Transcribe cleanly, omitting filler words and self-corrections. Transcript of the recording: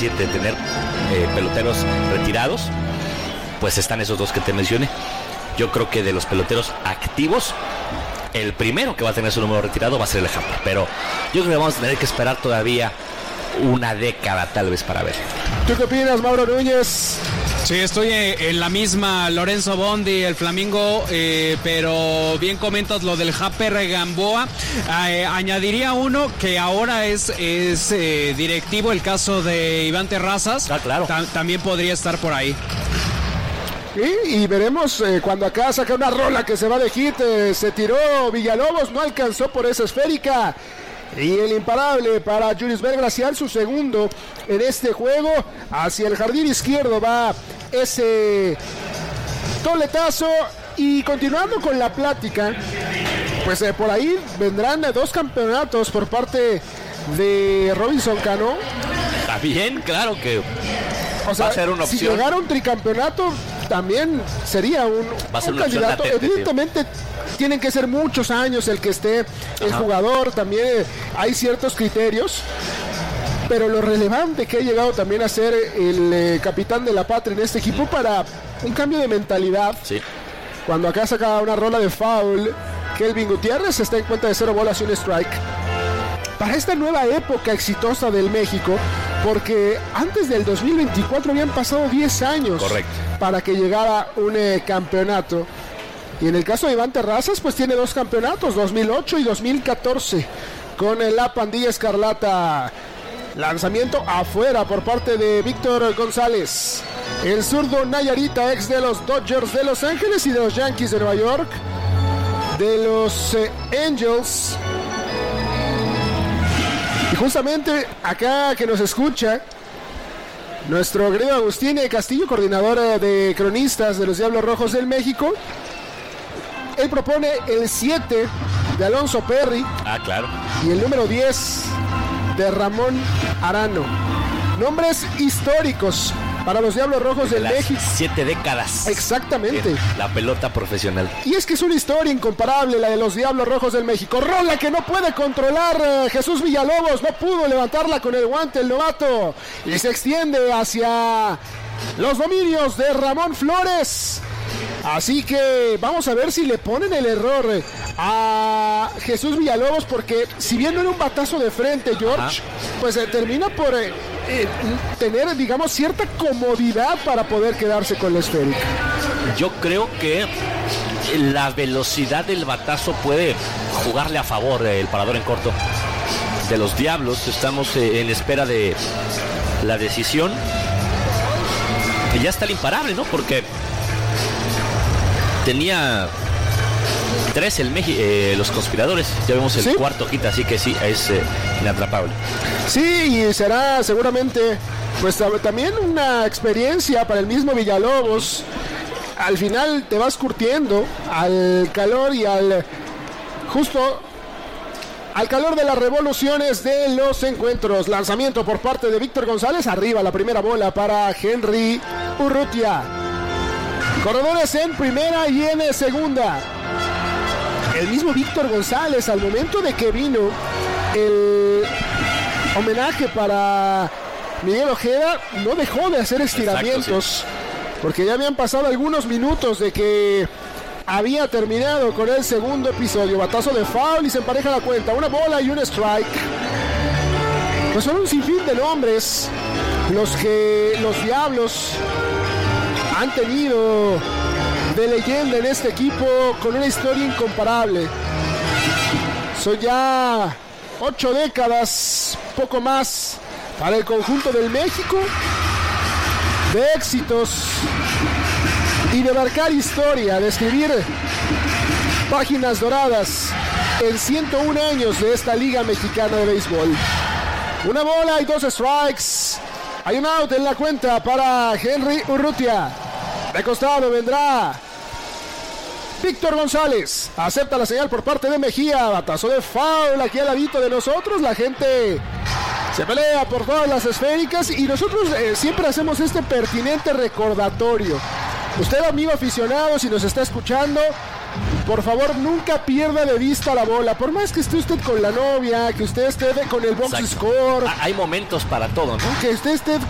decir, de tener peloteros retirados, pues están esos dos que te mencioné. Yo creo que de los peloteros activos, el primero que va a tener su número retirado va a ser el Hamper, pero yo creo que vamos a tener que esperar todavía una década tal vez para ver. ¿Tú qué opinas, Mauro Núñez? Sí, estoy en la misma, Lorenzo Bondi, el Flamingo, pero bien comentas lo del Japper Gamboa. Añadiría uno que ahora es directivo, el caso de Iván Terrazas. Claro. También podría estar por ahí. Y veremos cuando acá saca una rola que se va de hit. Se tiró Villalobos, no alcanzó por esa esférica. Y el imparable para Julius Bergracián, su segundo en este juego. Hacia el jardín izquierdo va ese toletazo. Y continuando con la plática, pues por ahí vendrán 2 campeonatos por parte de Robinson Cano. Está bien, claro que o sea, va a ser una opción. Si llegara un tricampeonato, también sería un candidato. Evidentemente tienen que ser muchos años el que esté el jugador, también hay ciertos criterios, pero lo relevante que ha llegado también a ser el capitán de la patria en este equipo para un cambio de mentalidad. Sí. Cuando acá saca una rola de foul, Kelvin Gutiérrez está en cuenta de 0 bolas y un strike. Para esta nueva época exitosa del México, porque antes del 2024 habían pasado 10 años. Correcto. Para que llegara un campeonato. Y en el caso de Iván Terrazas, pues tiene 2 campeonatos, 2008 y 2014, con la pandilla escarlata. Lanzamiento afuera por parte de Víctor González. El zurdo Nayarita, ex de los Dodgers de Los Ángeles y de los Yankees de Nueva York, de los Angels. Y justamente acá que nos escucha nuestro querido Agustín Castillo, coordinador de cronistas de los Diablos Rojos del México, él propone el 7 de Alonso Perry. Claro. Y el número 10 de Ramón Arano. Nombres históricos para los Diablos Rojos del México. 7 décadas. Exactamente. La pelota profesional. Y es que es una historia incomparable la de los Diablos Rojos del México. Rola que no puede controlar Jesús Villalobos. No pudo levantarla con el guante el novato. Y se extiende hacia los dominios de Ramón Flores. Así que vamos a ver si le ponen el error a Jesús Villalobos, porque si bien no era un batazo de frente, George, pues termina por tener, digamos, cierta comodidad para poder quedarse con la esférica. Yo creo que la velocidad del batazo puede jugarle a favor el parador en corto de los Diablos. Estamos en espera de la decisión. Y ya está el imparable, ¿no? Porque tenía 3 los conspiradores. Ya vemos el cuarto hit, así que sí, es inatrapable. Sí, y será seguramente pues también una experiencia para el mismo Villalobos. Al final te vas curtiendo al calor y al calor de las revoluciones de los encuentros. Lanzamiento por parte de Víctor González. Arriba la primera bola para Henry Urrutia. Corredores en primera y en segunda. El mismo Víctor González, al momento de que vino el homenaje para Miguel Ojeda, no dejó de hacer estiramientos. Exacto, sí. Porque ya habían pasado algunos minutos de que había terminado con el segundo episodio. Batazo de foul y se empareja la cuenta. Una bola y un strike. Pues son un sinfín de nombres los que los Diablos han tenido de leyenda en este equipo, con una historia incomparable. Son ya 8 décadas, poco más, para el conjunto del México, de éxitos y de marcar historia, de escribir páginas doradas en 101 años de esta Liga Mexicana de Béisbol. Una bola y 2 strikes. Hay un out en la cuenta para Henry Urrutia. De costado vendrá Víctor González. Acepta la señal por parte de Mejía. Batazo de foul aquí al ladito de nosotros. La gente se pelea por todas las esféricas y nosotros siempre hacemos este pertinente recordatorio. Usted, amigo aficionado, si nos está escuchando, por favor, nunca pierda de vista la bola. Por más que esté usted con la novia, que usted esté con el box score. Hay momentos para todo, ¿no? Que usted esté